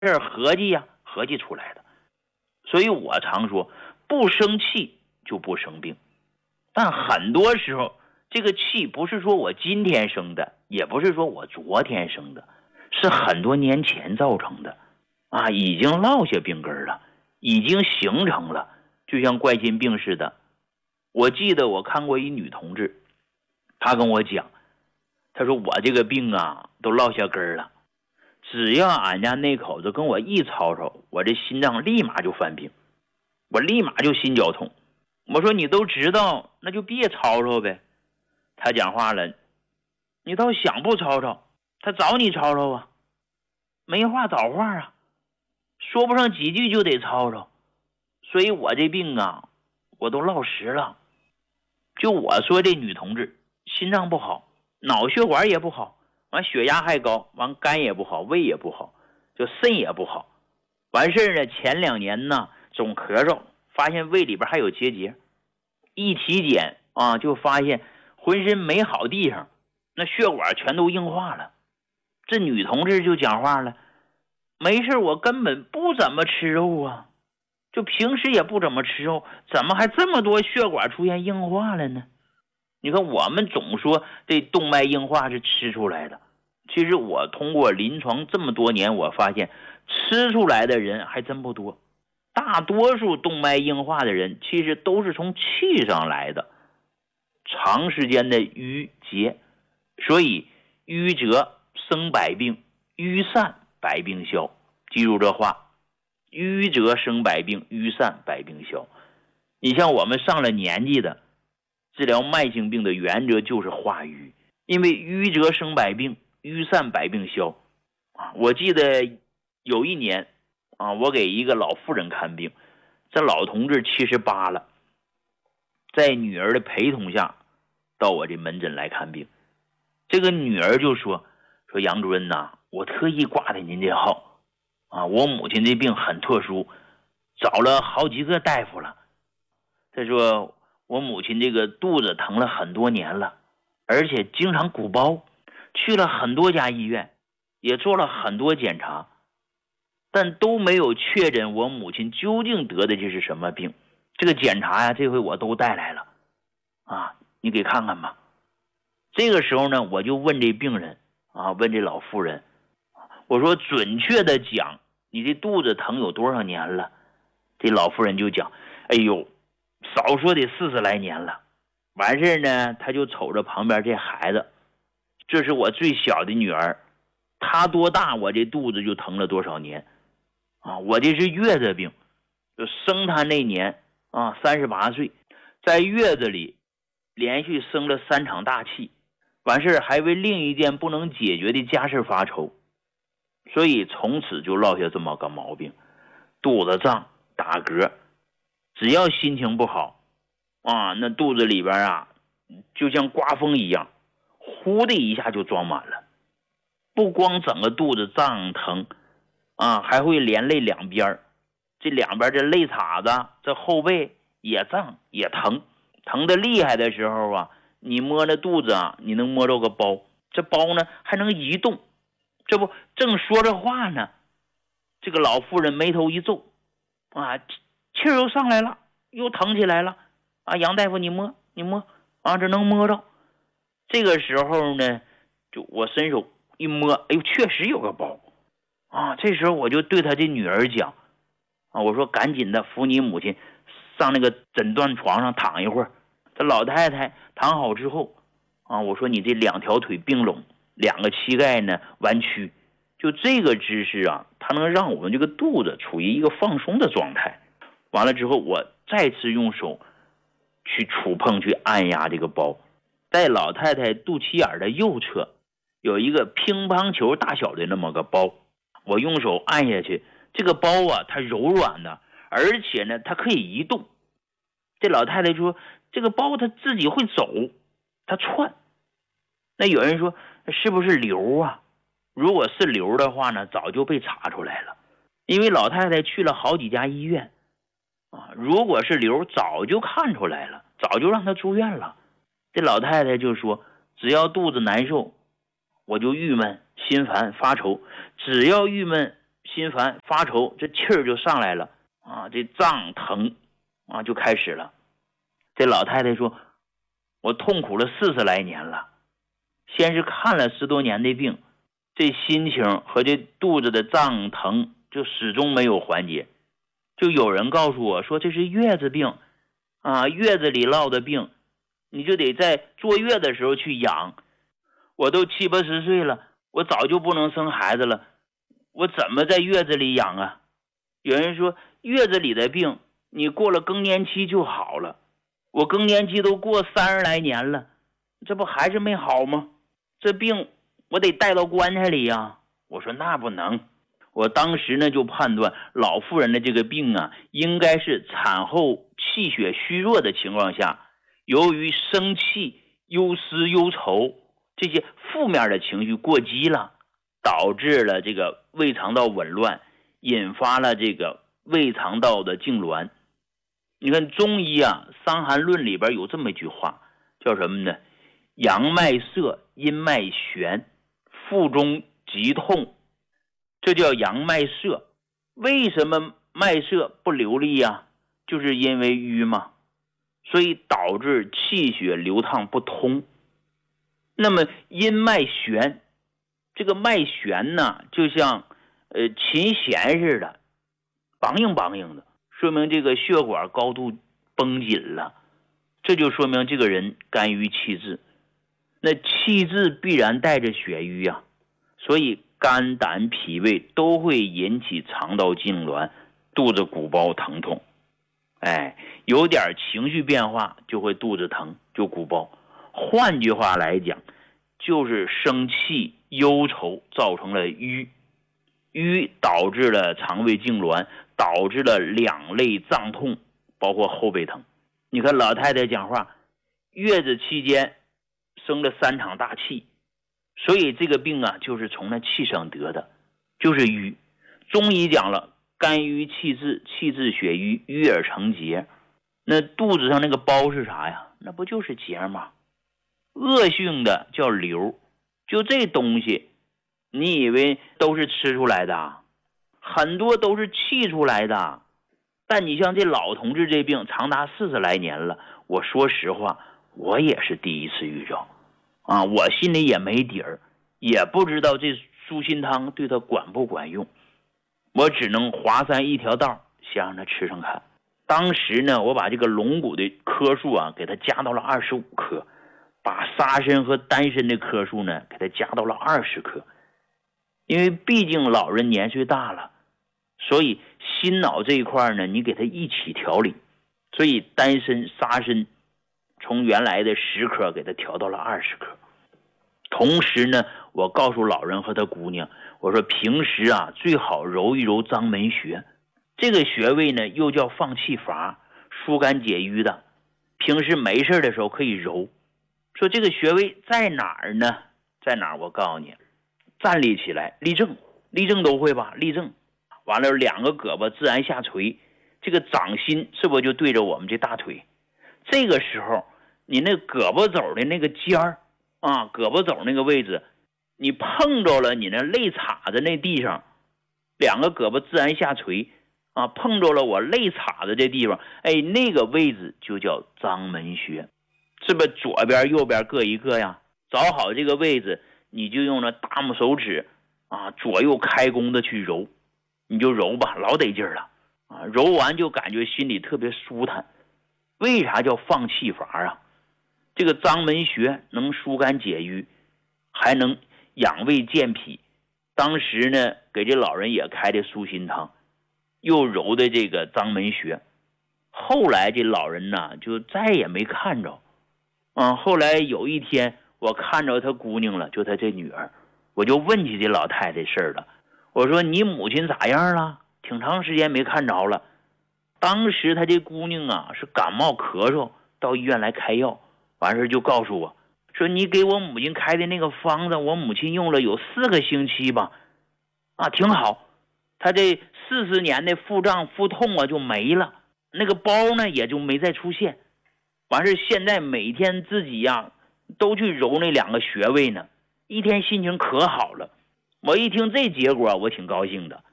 事合计呀，合计出来的。所以我常说，不生气就不生病。但很多时候，这个气不是说我今天生的，也不是说我昨天生的，是很多年前造成的啊，已经落下病根了，已经形成了，就像冠心病似的。我记得我看过一女同志，她跟我讲，她说我这个病啊都落下根了，只要俺家那口子跟我一吵吵，我这心脏立马就犯病，我立马就心绞痛。我说你都知道，那就别吵吵呗。他讲话了，你倒想不吵吵，他找你吵吵啊，没话找话啊，说不上几句就得吵吵。所以我这病啊，我都落实了。就我说这女同志心脏不好，脑血管也不好，完血压还高，完肝也不好，胃也不好，就肾也不好。完事呢，前2年呢总咳嗽，发现胃里边还有结节，一体检啊就发现浑身没好地方，那血管全都硬化了。这女同志就讲话了，没事我根本不怎么吃肉啊，就平时也不怎么吃肉，怎么还这么多血管出现硬化了呢？你看我们总说这动脉硬化是吃出来的，其实我通过临床这么多年，我发现吃出来的人还真不多。大多数动脉硬化的人其实都是从气上来的，长时间的淤结。所以淤则生百病，淤散百病消。记住这话，淤则生百病，淤散百病消。你像我们上了年纪的，治疗慢性病的原则就是化瘀，因为淤则生百病，淤散百病消。我记得有一年我给一个老妇人看病，这老同志78了，在女儿的陪同下到我这门诊来看病。这个女儿就说杨主任呐，我特意挂的您这号我母亲这病很特殊，找了好几个大夫了。他说我母亲这个肚子疼了很多年了，而且经常鼓包，去了很多家医院，也做了很多检查，但都没有确诊我母亲究竟得的这是什么病。这个检查呀，这回我都带来了你给看看吧。这个时候呢，我就问这病人问这老妇人，我说准确的讲，你这肚子疼有多少年了？这老妇人就讲，哎呦，少说得40来年了。完事呢，他就瞅着旁边这孩子，这是我最小的女儿，她多大我这肚子就疼了多少年我这是月子病，就生她那年38岁，在月子里连续生了3场大气，完事还为另一件不能解决的家事发愁，所以从此就落下这么个毛病，肚子胀打嗝，只要心情不好那肚子里边就像刮风一样，呼的一下就装满了。不光整个肚子胀疼还会连累两边，这两边这肋叉子这后背也胀也疼，疼的厉害的时候你摸着肚子你能摸着个包，这包呢还能移动。这不正说着话呢，这个老妇人眉头一皱气儿又上来了，又疼起来了杨大夫你摸这能摸着。这个时候呢，就我伸手一摸，哎呦，确实有个包这时候我就对他这女儿讲我说赶紧的扶你母亲上那个诊断床上躺一会儿。这老太太躺好之后我说你这2条腿并拢，2个膝盖呢弯曲，就这个姿势它能让我们这个肚子处于一个放松的状态。完了之后，我再次用手去触碰去按压这个包，在老太太肚脐眼的右侧有一个乒乓球大小的那么个包，我用手按下去，这个包它柔软的，而且呢它可以移动。这老太太说这个包它自己会走，它窜。那有人说是不是瘤如果是瘤的话呢，早就被查出来了，因为老太太去了好几家医院如果是瘤早就看出来了，早就让她住院了。这老太太就说只要肚子难受我就郁闷心烦发愁，只要郁闷心烦发愁，这气儿就上来了啊，这胀疼啊就开始了。这老太太说，我痛苦了40来年了，先是看了10多年的病，这心情和这肚子的胀疼就始终没有缓解。就有人告诉我说，这是月子病啊，月子里落的病，你就得在坐月的时候去养。我都70、80岁了，我早就不能生孩子了，我怎么在月子里养啊？有人说月子里的病你过了更年期就好了，我更年期都过30来年了，这不还是没好吗？这病我得带到棺材里呀。我说那不能，我当时呢就判断老妇人的这个病啊，应该是产后气血虚弱的情况下，由于生气、忧思、忧愁这些负面的情绪过激了，导致了这个胃肠道紊乱，引发了这个胃肠道的痉挛。你看中医啊，《伤寒论》里边有这么一句话，叫什么呢？阳脉涩，阴脉弦，腹中急痛，这叫阳脉涩。为什么脉涩不流利啊？就是因为瘀嘛，所以导致气血流淌不通。那么阴脉弦，这个脉弦呢，就像琴弦似的，梆硬梆硬的，说明这个血管高度绷紧了，这就说明这个人肝郁气滞。那气滞必然带着血瘀啊，所以肝胆脾胃都会引起肠道痉挛、肚子鼓包疼痛。有点情绪变化就会肚子疼，就鼓包。换句话来讲，就是生气忧愁造成了瘀，瘀导致了肠胃痉挛，导致了两肋胀痛，包括后背疼。你看老太太讲话，月子期间生了3场大气，所以这个病啊就是从那气上得的，就是瘀。中医讲了，肝郁气滞，气滞血瘀，瘀而成结。那肚子上那个包是啥呀？那不就是结吗？恶性的叫瘤。就这东西你以为都是吃出来的？很多都是气出来的。但你像这老同志这病长达40来年了，我说实话，我也是第一次遇着啊，我心里也没底儿，也不知道这舒心汤对他管不管用，我只能华山一条道，先让他吃上看。当时呢，我把这个龙骨的颗数啊给他加到了25克，把沙参和丹参的颗数呢给他加到了20克。因为毕竟老人年岁大了，所以心脑这一块呢，你给他一起调理，所以丹参、沙参从原来的10克给他调到了20克。同时呢，我告诉老人和他姑娘，我说平时啊最好揉一揉肛门穴，这个穴位呢又叫放气阀，疏肝解郁的，平时没事的时候可以揉。说这个穴位在哪儿呢？在哪儿？我告诉你，站立起来，立正，立正都会吧？立正，完了2个胳膊自然下垂，这个掌心是不是就对着我们这大腿？这个时候你那胳膊肘的那个尖儿啊，胳膊肘那个位置，你碰着了你那肋叉子那地上，2个胳膊自然下垂啊，碰着了我肋叉子这地方，那个位置就叫肛门穴，是不是左边右边各一个呀？找好这个位置，你就用那大拇手指啊，左右开弓的去揉，你就揉吧，老得劲儿了啊！揉完就感觉心里特别舒坦。为啥叫放气阀啊？这个肛门穴能疏肝解郁，还能养胃健脾。当时呢，给这老人也开的舒心汤，又揉的这个肛门穴。后来这老人呢，就再也没看着。后来有一天我看着他姑娘了，就他这女儿，我就问起这老太太事儿了。我说你母亲咋样了？挺长时间没看着了。当时他这姑娘啊是感冒咳嗽，到医院来开药，完事就告诉我说，你给我母亲开的那个方子，我母亲用了有4个星期吧，挺好，她这40年的腹胀腹痛啊就没了，那个包呢也就没再出现。完事现在每天自己呀都去揉那2个穴位呢，一天心情可好了。我一听这结果我挺高兴的，